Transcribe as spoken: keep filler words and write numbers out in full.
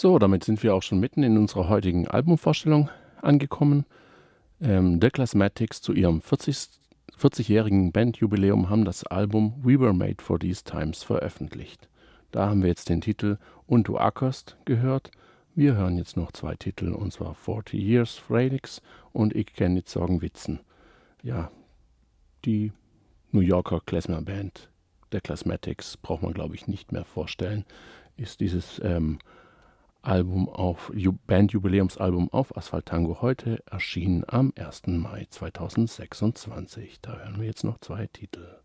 So, damit sind wir auch schon mitten in unserer heutigen Albumvorstellung angekommen. Ähm, The Classmatics zu ihrem vierzig-jährigen Bandjubiläum haben das Album We Were Made for These Times veröffentlicht. Da haben wir jetzt den Titel Und du ackerst gehört. Wir hören jetzt noch zwei Titel, und zwar forty Years Freilix und Ich kenn nicht sagen Witzen. Ja, die New Yorker Klezmer-Band The Classmatics braucht man, glaube ich, nicht mehr vorstellen. Ist dieses ähm, Album auf Bandjubiläumsalbum auf Asphalt Tango heute erschienen am ersten Mai zweitausendsechsundzwanzig. Da hören wir jetzt noch zwei Titel.